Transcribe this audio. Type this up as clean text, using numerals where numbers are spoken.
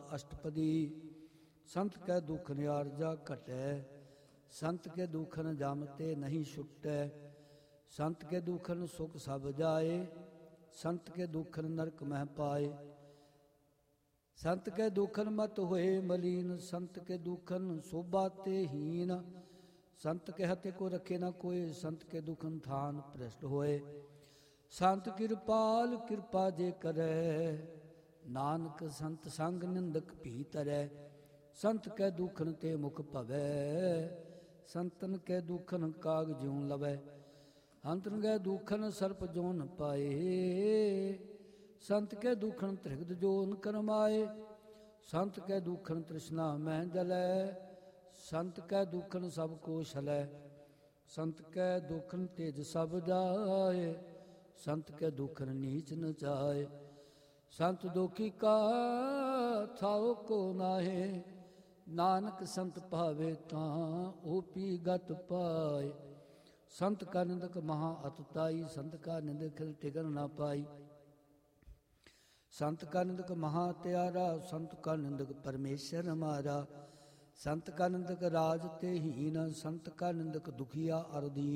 अष्टपदी। संत कै दुख नियारजा घटै, संत के दुखन जामते नहीं छुटै। संत के दुखन सुख सब जाए, संत के दुखन नरक मह पाए। संत के दुखन मत होए मलीन, संत के दुखन शोभा ते हीन। संत के हते को रखे न कोई, संत के दुखन थान भ्रष्ट होए। संत कृपाल कृपा जे करे, नानक संत संग निंदक भी तरै। संत कै दुखन ते मुख भवै, संतन कै दुखन काग ज्यों लवै। अंतन कै दुखन सर्प जोन पाए, संत कै दुखन त्रिगद जोन करमाए। संत कै दुखन तृष्णा मह जलै, संत कै दुखन सब को छलै। संत कै दुखन तेज सब जाए, संत कै दुखन नीच न जाए। संत दुखी का थाओ को नाहे, नानक संत भावे तां ओपी गत पाए। संत का निंदक महा अतताई, संत का निंदक टिकन न पाई। संत का निंदक महा त्यारा, संत का निंदक परमेश्वर हमारा। संत का निंदक राज ते हीन, संत का निंदक दुखिया अर दीन।